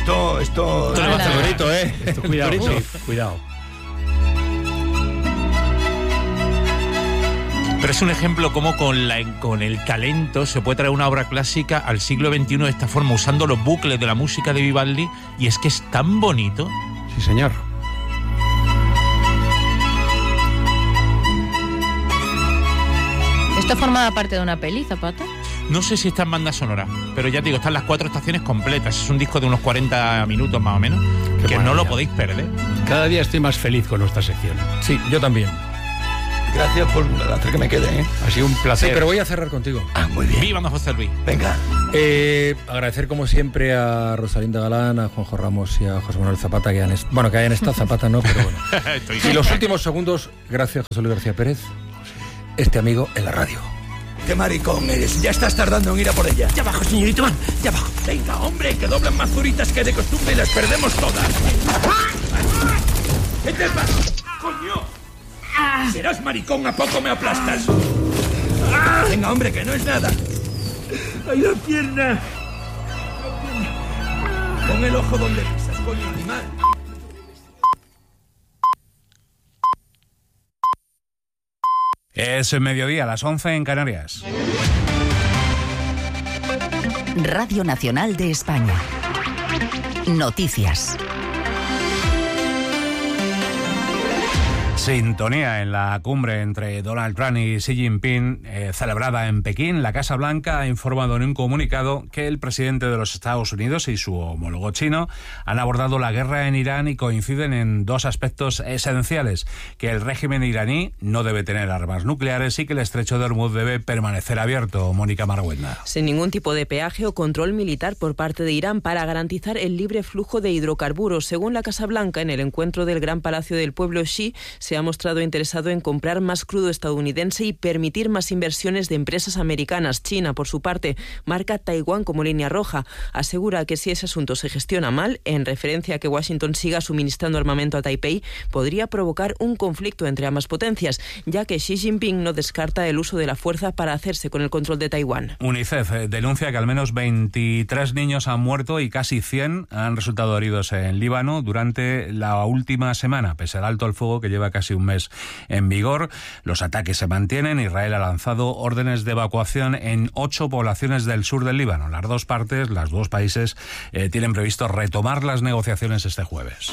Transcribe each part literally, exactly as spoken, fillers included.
esto... Esto, esto le va a hacer bonito, ¿eh? Esto, cuidado, bonito. Sí, cuidado. Pero es un ejemplo como con, la, con el talento se puede traer una obra clásica al siglo veintiuno de esta forma, usando los bucles de la música de Vivaldi, y es que es tan bonito. Sí, señor. ¿Esto formaba parte de una peli, Zapata? No sé si está en banda sonora, pero ya te digo, están las cuatro estaciones completas. Es un disco de unos cuarenta minutos más o menos, Qué que maravilla. no lo podéis perder. Cada día estoy más feliz con nuestra sección. Sí, yo también. Gracias por hacer que me quede, ¿eh? Ha sido un placer. Sí, pero voy a cerrar contigo. Ah, muy bien. ¡Viva don José Luis! Venga. Eh, agradecer como siempre a Rosalinda Galán, a Juanjo Ramos y a José Manuel Zapata, que hayan, est- bueno, que hayan estado, Zapata no, pero bueno. Estoy Y los últimos segundos, gracias José Luis García Pérez, este amigo en la radio. ¡Qué maricón eres! Ya estás tardando en ir a por ella. Ya abajo, señorito Van, ya abajo. Venga, hombre, que doblan más zuritas que de costumbre y las perdemos todas. ¿Qué te pasa? ¡Coño! Serás maricón, a poco me aplastas. Venga, hombre, que no es nada. ¡Ay, la pierna! Pon el ojo donde pisas, coño, animal. Es mediodía, a las once en Canarias. Radio Nacional de España. Noticias. Sintonía en la cumbre entre Donald Trump y Xi Jinping, eh, celebrada en Pekín. La Casa Blanca ha informado en un comunicado que el presidente de los Estados Unidos y su homólogo chino han abordado la guerra en Irán y coinciden en dos aspectos esenciales: que el régimen iraní no debe tener armas nucleares y que el estrecho de Hormuz debe permanecer abierto. Mónica Marguenda. Sin ningún tipo de peaje o control militar por parte de Irán para garantizar el libre flujo de hidrocarburos. Según la Casa Blanca, en el encuentro del Gran Palacio del Pueblo, Xi se ha mostrado interesado en comprar más crudo estadounidense y permitir más inversiones de empresas americanas. China, por su parte, marca Taiwán como línea roja. Asegura que si ese asunto se gestiona mal, en referencia a que Washington siga suministrando armamento a Taipei, podría provocar un conflicto entre ambas potencias, ya que Xi Jinping no descarta el uso de la fuerza para hacerse con el control de Taiwán. UNICEF denuncia que al menos veintitrés niños han muerto y casi cien han resultado heridos en Líbano durante la última semana, pese al alto al fuego que lleva casi un mes en vigor. Los ataques se mantienen. Israel ha lanzado órdenes de evacuación en ocho poblaciones del sur del Líbano. Las dos partes, los dos países, eh, tienen previsto retomar las negociaciones este jueves.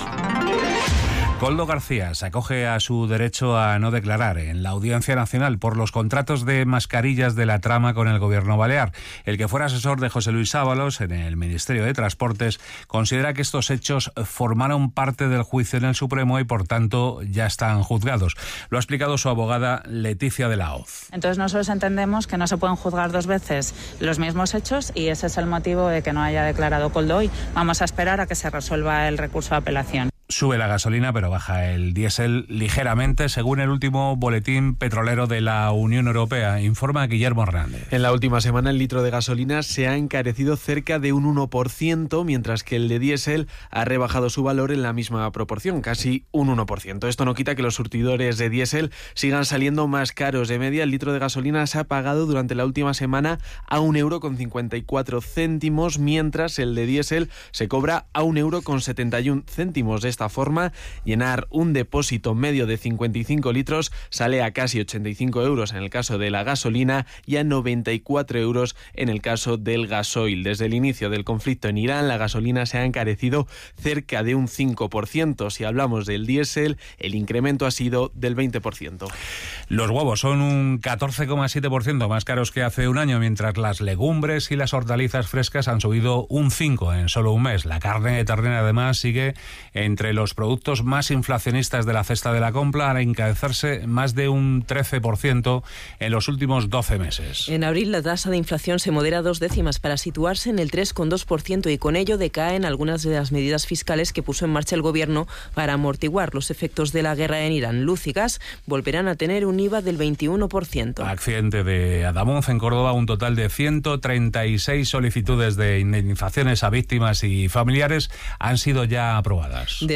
Koldo García se acoge a su derecho a no declarar en la Audiencia Nacional por los contratos de mascarillas de la trama con el gobierno balear. El que fuera asesor de José Luis Ábalos en el Ministerio de Transportes considera que estos hechos formaron parte del juicio en el Supremo y por tanto ya están juzgados. Lo ha explicado su abogada Leticia de la Hoz. Entonces nosotros entendemos que no se pueden juzgar dos veces los mismos hechos y ese es el motivo de que no haya declarado Koldo hoy. Vamos a esperar a que se resuelva el recurso de apelación. Sube la gasolina, pero baja el diésel ligeramente, según el último boletín petrolero de la Unión Europea, informa Guillermo Hernández. En la última semana el litro de gasolina se ha encarecido cerca de un uno por ciento, mientras que el de diésel ha rebajado su valor en la misma proporción, casi un uno por ciento. Esto no quita que los surtidores de diésel sigan saliendo más caros. De media, el litro de gasolina se ha pagado durante la última semana a un euro con cincuenta y cuatro céntimos, mientras el de diésel se cobra a un euro con setenta y un céntimos. De esta forma, llenar un depósito medio de cincuenta y cinco litros sale a casi ochenta y cinco euros en el caso de la gasolina y a noventa y cuatro euros en el caso del gasoil. Desde el inicio del conflicto en Irán, la gasolina se ha encarecido cerca de un cinco por ciento. Si hablamos del diésel, el incremento ha sido del veinte por ciento. Los huevos son un catorce coma siete por ciento más caros que hace un año, mientras las legumbres y las hortalizas frescas han subido un cinco por ciento en solo un mes. La carne de ternera, además, sigue entre los productos más inflacionistas de la cesta de la compra, al encarecerse más de un trece por ciento en los últimos doce meses. En abril la tasa de inflación se modera dos décimas para situarse en el tres coma dos por ciento y con ello decaen algunas de las medidas fiscales que puso en marcha el gobierno para amortiguar los efectos de la guerra en Irán. Luz y gas volverán a tener un I V A del veintiuno por ciento. Accidente de Adamuz en Córdoba, un total de ciento treinta y seis solicitudes de indemnizaciones a víctimas y familiares han sido ya aprobadas. Del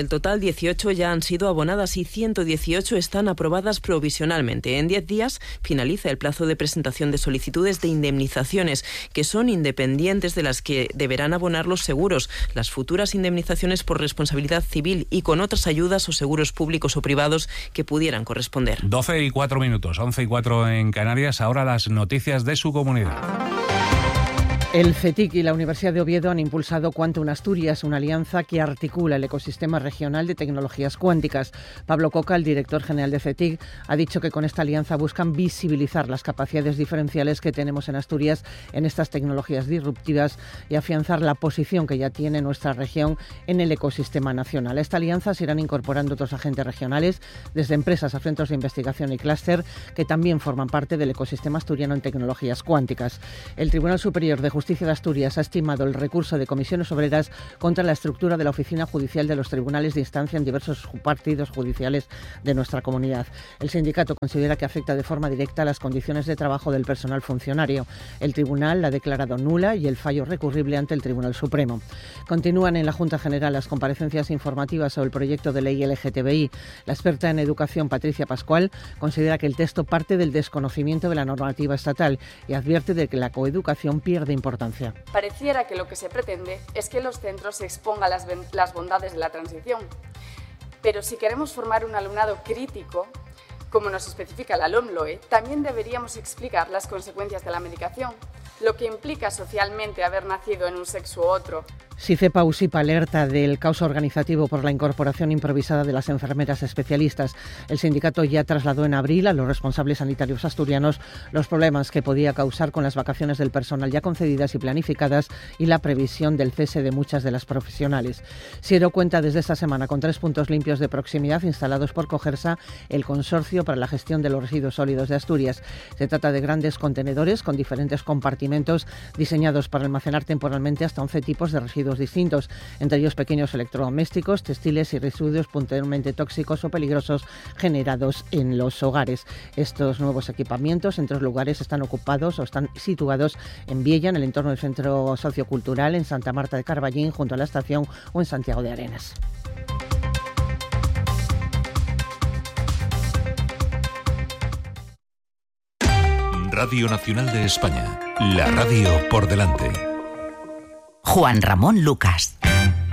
Del total, dieciocho ya han sido abonadas y ciento dieciocho están aprobadas provisionalmente. En diez días finaliza el plazo de presentación de solicitudes de indemnizaciones, que son independientes de las que deberán abonar los seguros, las futuras indemnizaciones por responsabilidad civil y con otras ayudas o seguros públicos o privados que pudieran corresponder. doce y cuatro minutos, once y cuatro en Canarias. Ahora las noticias de su comunidad. El CETIC y la Universidad de Oviedo han impulsado Quantum Asturias, una alianza que articula el ecosistema regional de tecnologías cuánticas. Pablo Coca, el director general de CETIC, ha dicho que con esta alianza buscan visibilizar las capacidades diferenciales que tenemos en Asturias en estas tecnologías disruptivas y afianzar la posición que ya tiene nuestra región en el ecosistema nacional. A esta alianza se irán incorporando otros agentes regionales, desde empresas a centros de investigación y clúster, que también forman parte del ecosistema asturiano en tecnologías cuánticas. El Tribunal Superior de Justicia Justicia de Asturias ha estimado el recurso de comisiones obreras contra la estructura de la oficina judicial de los tribunales de instancia en diversos partidos judiciales de nuestra comunidad. El sindicato considera que afecta de forma directa a las condiciones de trabajo del personal funcionario. El tribunal la ha declarado nula y el fallo recurrible ante el Tribunal Supremo. Continúan en la Junta General las comparecencias informativas sobre el proyecto de ley L G T B I. La experta en educación, Patricia Pascual, considera que el texto parte del desconocimiento de la normativa estatal y advierte de que la coeducación pierde importancia. Pareciera que lo que se pretende es que los centros se expongan las, las bondades de la transición. Pero si queremos formar un alumnado crítico, como nos especifica la LOMLOE, también deberíamos explicar las consecuencias de la medicación, lo que implica socialmente haber nacido en un sexo u otro. SICEPA USIPA alerta del caos organizativo por la incorporación improvisada de las enfermeras especialistas. El sindicato ya trasladó en abril a los responsables sanitarios asturianos los problemas que podía causar con las vacaciones del personal ya concedidas y planificadas y la previsión del cese de muchas de las profesionales. Siero cuenta desde esta semana con tres puntos limpios de proximidad instalados por Cogersa, el Consorcio para la Gestión de los Residuos Sólidos de Asturias. Se trata de grandes contenedores con diferentes compartimentos diseñados para almacenar temporalmente hasta once tipos de residuos distintos, entre ellos pequeños electrodomésticos, textiles y residuos potencialmente tóxicos o peligrosos generados en los hogares. Estos nuevos equipamientos en tres lugares están ocupados o están situados en Viella, en el entorno del Centro Sociocultural, en Santa Marta de Carballín, junto a la estación, o en Santiago de Arenas. Radio Nacional de España, la radio por delante. Juan Ramón Lucas.